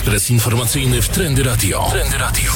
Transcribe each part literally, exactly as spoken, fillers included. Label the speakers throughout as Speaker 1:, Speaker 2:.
Speaker 1: Ekspres informacyjny w Trendy Radio. Trendy Radio.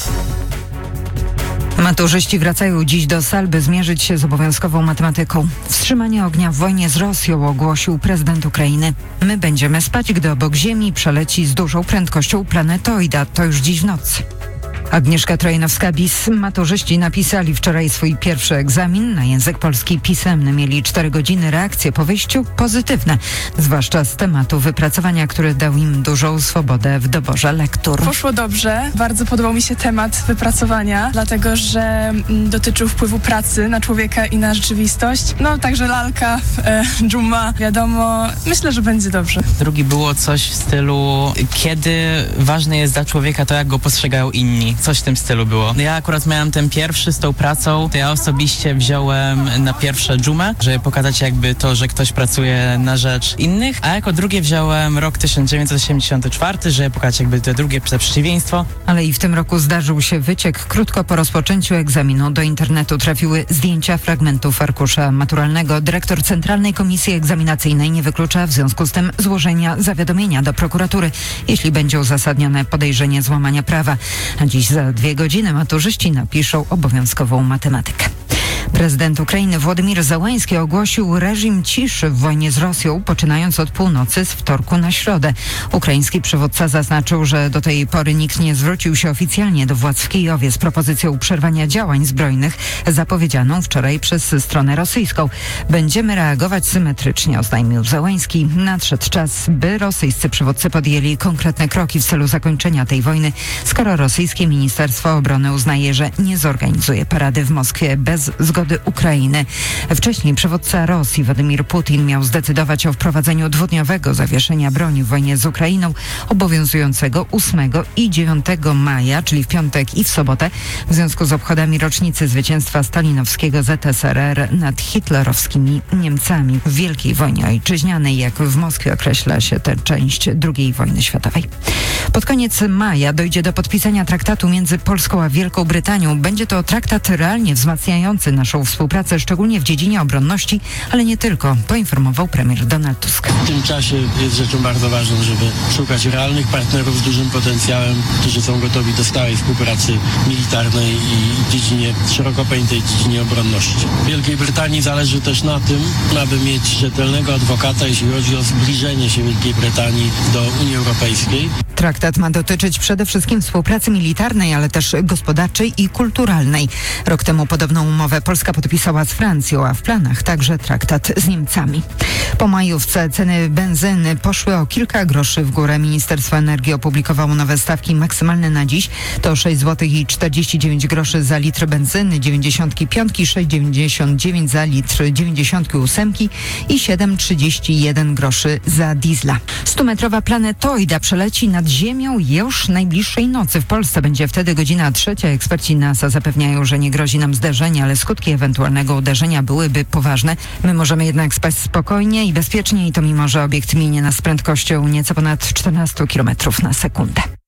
Speaker 2: Maturzyści wracają dziś do sal, by zmierzyć się z obowiązkową matematyką. Wstrzymanie ognia w wojnie z Rosją ogłosił prezydent Ukrainy. My będziemy spać, gdy obok Ziemi przeleci z dużą prędkością planetoida. To już dziś w nocy. Agnieszka Trojanowska-Bis. Maturzyści napisali wczoraj swój pierwszy egzamin na język polski pisemny. Mieli cztery godziny. Reakcje po wyjściu pozytywne, zwłaszcza z tematu wypracowania, który dał im dużą swobodę w doborze lektur.
Speaker 3: Poszło dobrze. Bardzo podobał mi się temat wypracowania, dlatego że dotyczył wpływu pracy na człowieka i na rzeczywistość. No, także lalka, e, dżuma, wiadomo. Myślę, że będzie dobrze.
Speaker 4: Drugi było coś w stylu, kiedy ważne jest dla człowieka to, jak go postrzegają inni. Coś w tym stylu było. Ja akurat miałem ten pierwszy z tą pracą, to ja osobiście wziąłem na pierwsze dżumę, żeby pokazać jakby to, że ktoś pracuje na rzecz innych, a jako drugie wziąłem rok tysiąc dziewięćset osiemdziesiąty czwarty, żeby pokazać jakby to drugie przeciwieństwo.
Speaker 2: Ale i w tym roku zdarzył się wyciek. Krótko po rozpoczęciu egzaminu do internetu trafiły zdjęcia fragmentów arkusza maturalnego. Dyrektor Centralnej Komisji Egzaminacyjnej nie wyklucza w związku z tym złożenia zawiadomienia do prokuratury, jeśli będzie uzasadnione podejrzenie złamania prawa. A dziś za dwie godziny maturzyści napiszą obowiązkową matematykę. Prezydent Ukrainy Władimir Zełański ogłosił reżim ciszy w wojnie z Rosją, poczynając od północy z wtorku na środę. Ukraiński przywódca zaznaczył, że do tej pory nikt nie zwrócił się oficjalnie do władz w Kijowie z propozycją przerwania działań zbrojnych zapowiedzianą wczoraj przez stronę rosyjską. Będziemy reagować symetrycznie, oznajmił Zełański. Nadszedł czas, by rosyjscy przywódcy podjęli konkretne kroki w celu zakończenia tej wojny, skoro rosyjskie Ministerstwo Obrony uznaje, że nie zorganizuje parady w Moskwie bez zgody Ukrainy. Wcześniej przywódca Rosji Władimir Putin miał zdecydować o wprowadzeniu dwudniowego zawieszenia broni w wojnie z Ukrainą, obowiązującego ósmego i dziewiątego maja, czyli w piątek i w sobotę, w związku z obchodami rocznicy zwycięstwa stalinowskiego Z S R R nad hitlerowskimi Niemcami w Wielkiej Wojnie Ojczyźnianej, jak w Moskwie określa się tę część drugiej wojny światowej. Pod koniec maja dojdzie do podpisania traktatu między Polską a Wielką Brytanią. Będzie to traktat realnie wzmacniający naszą współpracę, szczególnie w dziedzinie obronności, ale nie tylko, poinformował premier Donald Tusk.
Speaker 5: W tym czasie jest rzeczą bardzo ważną, żeby szukać realnych partnerów z dużym potencjałem, którzy są gotowi do stałej współpracy militarnej i w dziedzinie, szeroko pojętej dziedzinie obronności. Wielkiej Brytanii zależy też na tym, aby mieć rzetelnego adwokata, jeśli chodzi o zbliżenie się Wielkiej Brytanii do Unii Europejskiej.
Speaker 2: Traktat ma dotyczyć przede wszystkim współpracy militarnej, ale też gospodarczej i kulturalnej. Rok temu podobną umowę Polska podpisała z Francją, a w planach także traktat z Niemcami. Po majówce ceny benzyny poszły o kilka groszy w górę. Ministerstwo Energii opublikowało nowe stawki maksymalne na dziś. To sześć złotych i czterdzieści dziewięć groszy za litr benzyny, dziewięćdziesiątki piątki, sześć dziewięćdziesiąt dziewięć za litr dziewięćdziesiątki ósemki i siedem trzydzieści jeden groszy za diesla. Stumetrowa planetoida przeleci nad Ziemią już najbliższej nocy. W Polsce będzie wtedy godzina trzecia. Eksperci NASA zapewniają, że nie grozi nam zderzenie, ale skutki ewentualnego uderzenia byłyby poważne. My możemy jednak spać spokojnie i bezpiecznie i to mimo, że obiekt minie nas z prędkością nieco ponad czternaście kilometrów na sekundę.